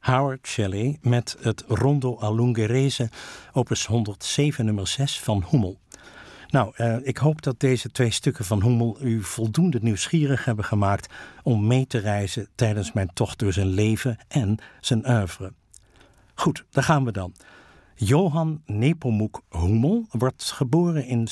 Howard Shelley met het Rondo all'Ungherese, opus 107 nummer 6 van Hummel. Nou, ik hoop dat deze 2 stukken van Hummel u voldoende nieuwsgierig hebben gemaakt om mee te reizen tijdens mijn tocht door zijn leven en zijn oeuvre. Goed, daar gaan we dan. Johann Nepomuk Hummel wordt geboren in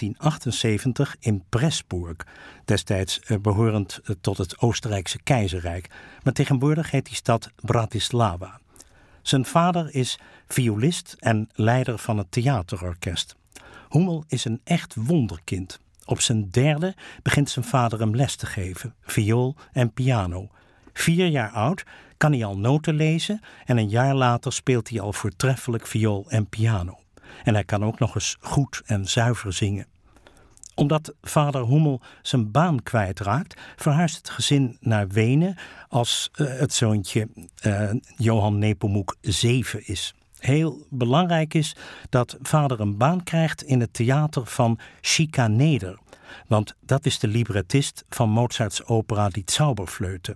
1778 in Pressburg, destijds behorend tot het Oostenrijkse keizerrijk, maar tegenwoordig heet die stad Bratislava. Zijn vader is violist en leider van het theaterorkest. Hummel is een echt wonderkind. Op zijn 3e begint zijn vader hem les te geven, viool en piano. 4 jaar oud kan hij al noten lezen en een jaar later speelt hij al voortreffelijk viool en piano. En hij kan ook nog eens goed en zuiver zingen. Omdat vader Hummel zijn baan kwijtraakt, verhuist het gezin naar Wenen als het zoontje Johann Nepomuk 7 is. Heel belangrijk is dat vader een baan krijgt in het theater van Schikaneder, want dat is de librettist van Mozarts opera Die Zauberflöte.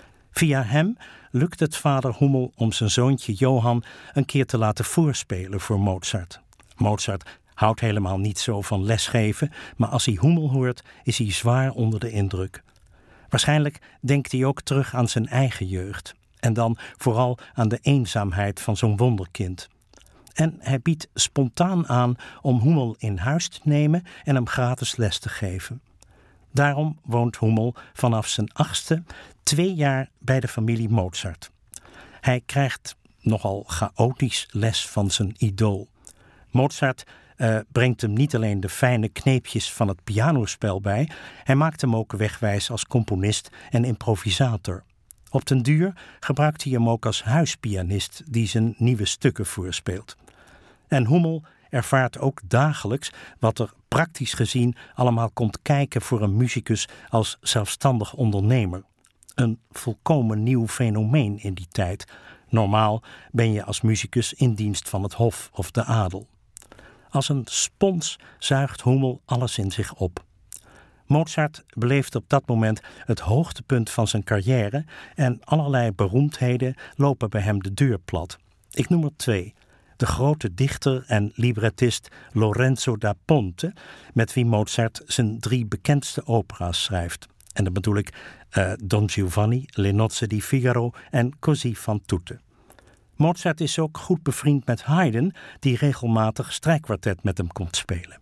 Via hem lukt het vader Hummel om zijn zoontje Johann een keer te laten voorspelen voor Mozart. Mozart houdt helemaal niet zo van lesgeven, maar als hij Hummel hoort, is hij zwaar onder de indruk. Waarschijnlijk denkt hij ook terug aan zijn eigen jeugd en dan vooral aan de eenzaamheid van zo'n wonderkind. En hij biedt spontaan aan om Hummel in huis te nemen en hem gratis les te geven. Daarom woont Hummel vanaf zijn 8e 2 jaar bij de familie Mozart. Hij krijgt nogal chaotisch les van zijn idool. Mozart brengt hem niet alleen de fijne kneepjes van het pianospel bij, hij maakt hem ook wegwijs als componist en improvisator. Op den duur gebruikt hij hem ook als huispianist die zijn nieuwe stukken voorspeelt. En Hummel ervaart ook dagelijks wat er praktisch gezien allemaal komt kijken voor een muzikus als zelfstandig ondernemer. Een volkomen nieuw fenomeen in die tijd. Normaal ben je als muzikus in dienst van het hof of de adel. Als een spons zuigt Hummel alles in zich op. Mozart beleeft op dat moment het hoogtepunt van zijn carrière en allerlei beroemdheden lopen bij hem de deur plat. Ik noem er 2. De grote dichter en librettist Lorenzo da Ponte, met wie Mozart zijn 3 bekendste opera's schrijft. En dan bedoel ik Don Giovanni, Le Nozze di Figaro en Così fan tutte. Mozart is ook goed bevriend met Haydn, die regelmatig strijkkwartet met hem komt spelen.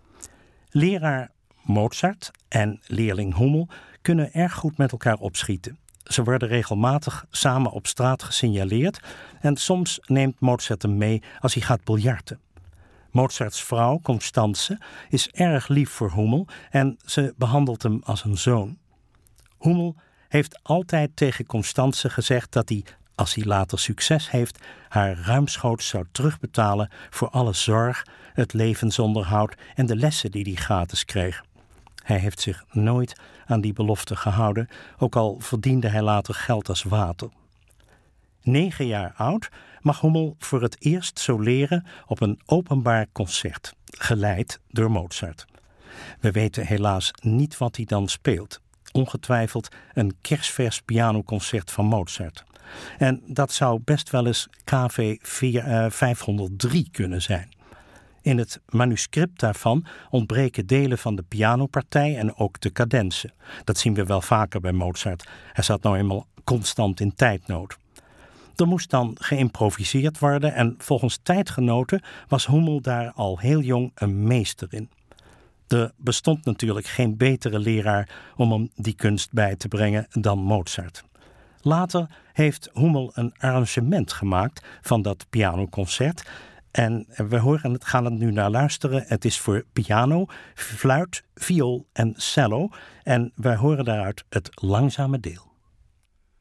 Leraar Mozart en leerling Hummel kunnen erg goed met elkaar opschieten. Ze worden regelmatig samen op straat gesignaleerd en soms neemt Mozart hem mee als hij gaat biljarten. Mozarts vrouw, Constanze, is erg lief voor Hummel en ze behandelt hem als een zoon. Hummel heeft altijd tegen Constanze gezegd dat hij, als hij later succes heeft, haar ruimschoots zou terugbetalen voor alle zorg, het levensonderhoud en de lessen die hij gratis kreeg. Hij heeft zich nooit aan die belofte gehouden, ook al verdiende hij later geld als water. 9 jaar oud mag Hummel voor het eerst soleren op een openbaar concert, geleid door Mozart. We weten helaas niet wat hij dan speelt. Ongetwijfeld een kerstvers pianoconcert van Mozart. En dat zou best wel eens KV 503 kunnen zijn. In het manuscript daarvan ontbreken delen van de pianopartij en ook de cadenzen. Dat zien we wel vaker bij Mozart. Hij zat nou eenmaal constant in tijdnood. Er moest dan geïmproviseerd worden en volgens tijdgenoten was Hummel daar al heel jong een meester in. Er bestond natuurlijk geen betere leraar om hem die kunst bij te brengen dan Mozart. Later heeft Hummel een arrangement gemaakt van dat pianoconcert. En we gaan het nu naar luisteren. Het is voor piano, fluit, viool en cello. En wij horen daaruit het langzame deel.